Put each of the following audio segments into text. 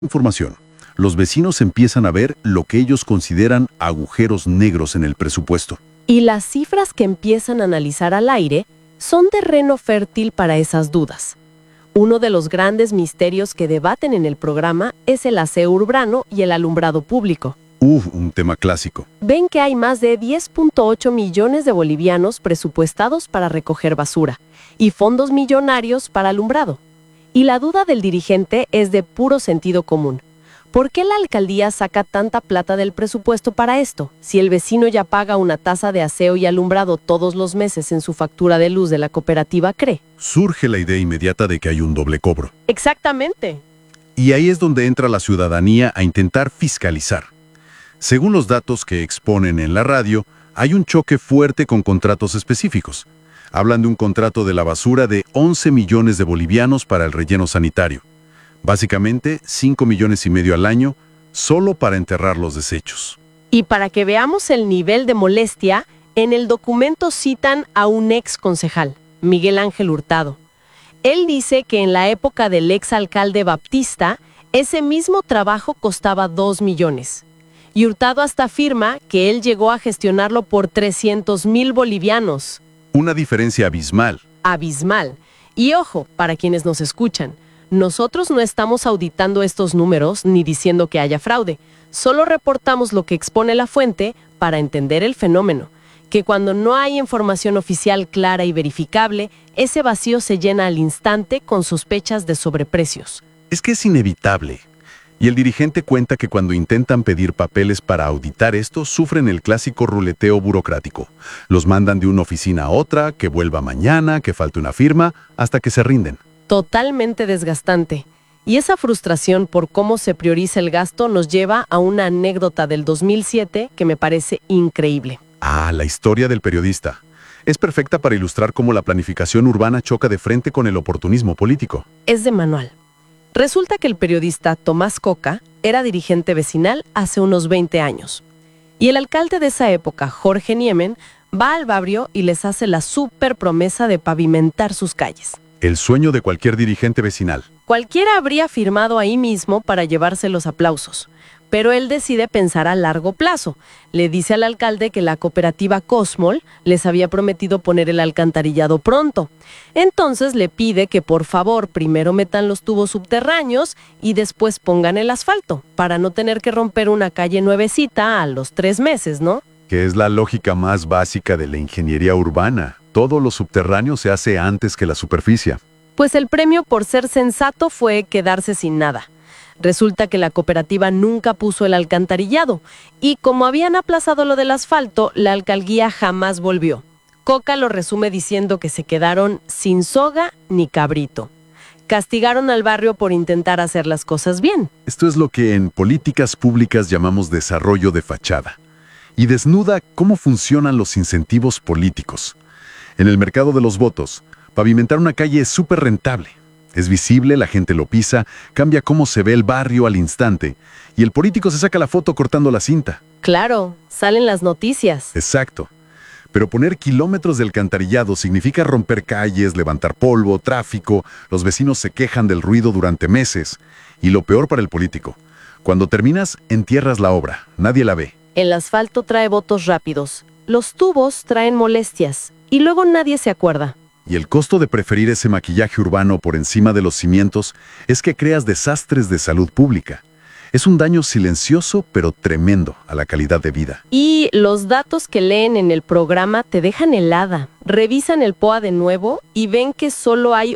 Información. Los vecinos empiezan a ver lo que ellos consideran agujeros negros en el presupuesto. Y las cifras que empiezan a analizar al aire son terreno fértil para esas dudas. Uno de los grandes misterios que debaten en el programa es el aseo urbano y el alumbrado público. Un tema clásico. Ven que hay más de 10.8 millones de bolivianos presupuestados para recoger basura y fondos millonarios para alumbrado. Y la duda del dirigente es de puro sentido común. ¿Por qué la alcaldía saca tanta plata del presupuesto para esto, si el vecino ya paga una tasa de aseo y alumbrado todos los meses en su factura de luz de la cooperativa CRE? Surge la idea inmediata de que hay un doble cobro. Exactamente. Y ahí es donde entra la ciudadanía a intentar fiscalizar. Según los datos que exponen en la radio, hay un choque fuerte con contratos específicos. Hablan de un contrato de la basura de 11 millones de bolivianos para el relleno sanitario. Básicamente, 5,5 millones al año, solo para enterrar los desechos. Y para que veamos el nivel de molestia, en el documento citan a un ex concejal, Miguel Ángel Hurtado. Él dice que en la época del ex alcalde Baptista, ese mismo trabajo costaba 2 millones. Y Hurtado hasta afirma que él llegó a gestionarlo por 300,000 bolivianos. Una diferencia abismal. Abismal. Y ojo, para quienes nos escuchan, nosotros no estamos auditando estos números ni diciendo que haya fraude. Solo reportamos lo que expone la fuente para entender el fenómeno. Que cuando no hay información oficial clara y verificable, ese vacío se llena al instante con sospechas de sobreprecios. Es que es inevitable. Y el dirigente cuenta que cuando intentan pedir papeles para auditar esto, sufren el clásico ruleteo burocrático. Los mandan de una oficina a otra, que vuelva mañana, que falte una firma, hasta que se rinden. Totalmente desgastante. Y esa frustración por cómo se prioriza el gasto nos lleva a una anécdota del 2007 que me parece increíble. La historia del periodista. Es perfecta para ilustrar cómo la planificación urbana choca de frente con el oportunismo político. Es de manual. Resulta que el periodista Tomás Coca era dirigente vecinal hace unos 20 años. Y el alcalde de esa época, Jorge Niemen, va al barrio y les hace la súper promesa de pavimentar sus calles. El sueño de cualquier dirigente vecinal. Cualquiera habría firmado ahí mismo para llevarse los aplausos. Pero él decide pensar a largo plazo. Le dice al alcalde que la cooperativa Cosmol les había prometido poner el alcantarillado pronto. Entonces le pide que por favor primero metan los tubos subterráneos y después pongan el asfalto, para no tener que romper una calle nuevecita a los 3 meses, ¿no? Que es la lógica más básica de la ingeniería urbana. Todo lo subterráneo se hace antes que la superficie. Pues el premio por ser sensato fue quedarse sin nada. Resulta que la cooperativa nunca puso el alcantarillado y como habían aplazado lo del asfalto, la alcaldía jamás volvió. Coca lo resume diciendo que se quedaron sin soga ni cabrito. Castigaron al barrio por intentar hacer las cosas bien. Esto es lo que en políticas públicas llamamos desarrollo de fachada. Y desnuda cómo funcionan los incentivos políticos. En el mercado de los votos, pavimentar una calle es súper rentable. Es visible, la gente lo pisa, cambia cómo se ve el barrio al instante, y el político se saca la foto cortando la cinta. Claro, salen las noticias. Exacto. Pero poner kilómetros de alcantarillado significa romper calles, levantar polvo, tráfico, los vecinos se quejan del ruido durante meses. Y lo peor para el político, cuando terminas, entierras la obra, nadie la ve. El asfalto trae votos rápidos, los tubos traen molestias, y luego nadie se acuerda. Y el costo de preferir ese maquillaje urbano por encima de los cimientos es que creas desastres de salud pública. Es un daño silencioso pero tremendo a la calidad de vida. Y los datos que leen en el programa te dejan helada. Revisan el POA de nuevo y ven que solo hay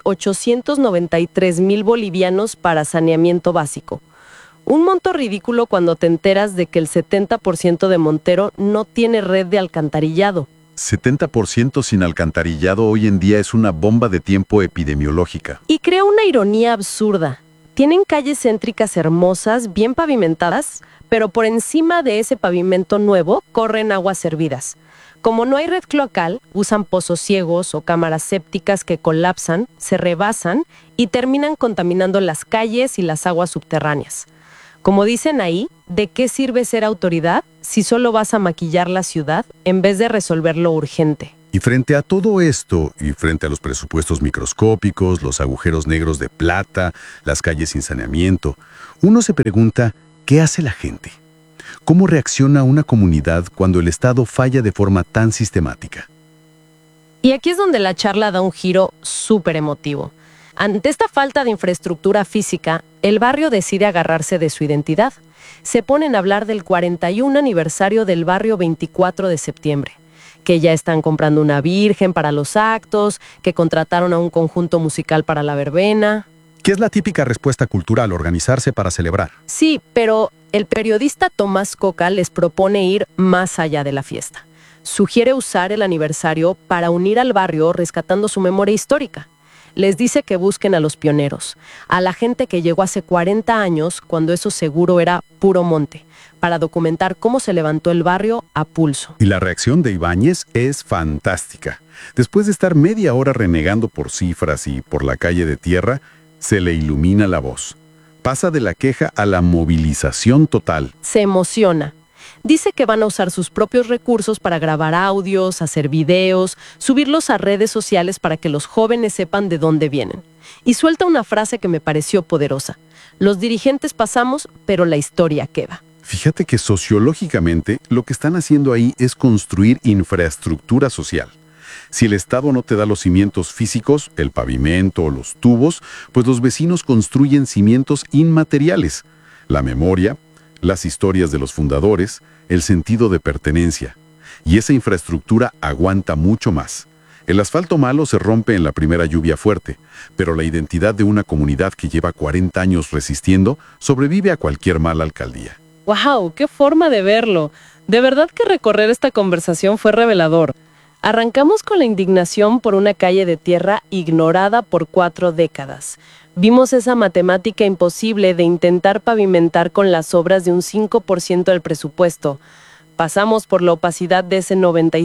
893,000 bolivianos para saneamiento básico. Un monto ridículo cuando te enteras de que el 70% de Montero no tiene red de alcantarillado. 70% sin alcantarillado hoy en día es una bomba de tiempo epidemiológica. Y crea una ironía absurda. Tienen calles céntricas hermosas, bien pavimentadas, pero por encima de ese pavimento nuevo corren aguas servidas. Como no hay red cloacal, usan pozos ciegos o cámaras sépticas que colapsan, se rebasan y terminan contaminando las calles y las aguas subterráneas. Como dicen ahí, ¿de qué sirve ser autoridad si solo vas a maquillar la ciudad en vez de resolver lo urgente? Y frente a todo esto, y frente a los presupuestos microscópicos, los agujeros negros de plata, las calles sin saneamiento, uno se pregunta, ¿qué hace la gente? ¿Cómo reacciona una comunidad cuando el Estado falla de forma tan sistemática? Y aquí es donde la charla da un giro súper emotivo. Ante esta falta de infraestructura física, el barrio decide agarrarse de su identidad. Se ponen a hablar del 41 aniversario del barrio 24 de septiembre, que ya están comprando una virgen para los actos, que contrataron a un conjunto musical para la verbena. ¿Qué es la típica respuesta cultural, organizarse para celebrar? Sí, pero el periodista Tomás Coca les propone ir más allá de la fiesta. Sugiere usar el aniversario para unir al barrio rescatando su memoria histórica. Les dice que busquen a los pioneros, a la gente que llegó hace 40 años cuando eso seguro era puro monte, para documentar cómo se levantó el barrio a pulso. Y la reacción de Ibáñez es fantástica. Después de estar media hora renegando por cifras y por la calle de tierra, se le ilumina la voz. Pasa de la queja a la movilización total. Se emociona. Dice que van a usar sus propios recursos para grabar audios, hacer videos, subirlos a redes sociales para que los jóvenes sepan de dónde vienen. Y suelta una frase que me pareció poderosa. Los dirigentes pasamos, pero la historia queda. Fíjate que sociológicamente lo que están haciendo ahí es construir infraestructura social. Si el Estado no te da los cimientos físicos, el pavimento o los tubos, pues los vecinos construyen cimientos inmateriales. La memoria, las historias de los fundadores, el sentido de pertenencia. Y esa infraestructura aguanta mucho más. El asfalto malo se rompe en la primera lluvia fuerte, pero la identidad de una comunidad que lleva 40 años resistiendo sobrevive a cualquier mala alcaldía. ¡Wow! ¡Qué forma de verlo! De verdad que recorrer esta conversación fue revelador. Arrancamos con la indignación por una calle de tierra ignorada por 4 décadas. Vimos esa matemática imposible de intentar pavimentar con las obras de un 5% del presupuesto. Pasamos por la opacidad de ese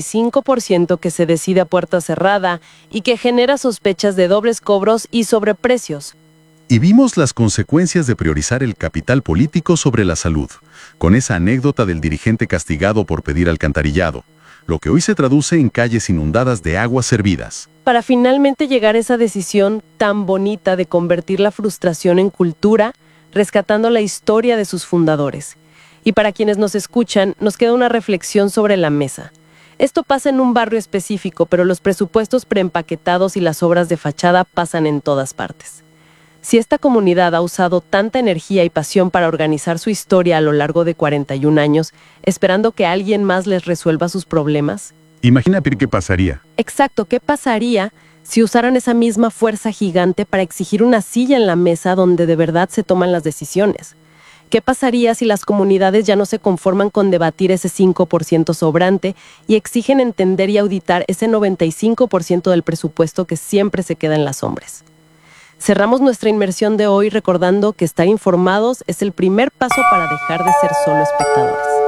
95% que se decide a puerta cerrada y que genera sospechas de dobles cobros y sobreprecios. Y vimos las consecuencias de priorizar el capital político sobre la salud, con esa anécdota del dirigente castigado por pedir alcantarillado, lo que hoy se traduce en calles inundadas de aguas servidas. Para finalmente llegar a esa decisión tan bonita de convertir la frustración en cultura, rescatando la historia de sus fundadores. Y para quienes nos escuchan, nos queda una reflexión sobre la mesa. Esto pasa en un barrio específico, pero los presupuestos preempaquetados y las obras de fachada pasan en todas partes. Si esta comunidad ha usado tanta energía y pasión para organizar su historia a lo largo de 41 años, esperando que alguien más les resuelva sus problemas. Imagina qué pasaría. Exacto, ¿qué pasaría si usaran esa misma fuerza gigante para exigir una silla en la mesa donde de verdad se toman las decisiones? ¿Qué pasaría si las comunidades ya no se conforman con debatir ese 5% sobrante y exigen entender y auditar ese 95% del presupuesto que siempre se queda en las sombras? Cerramos nuestra inmersión de hoy recordando que estar informados es el primer paso para dejar de ser solo espectadores.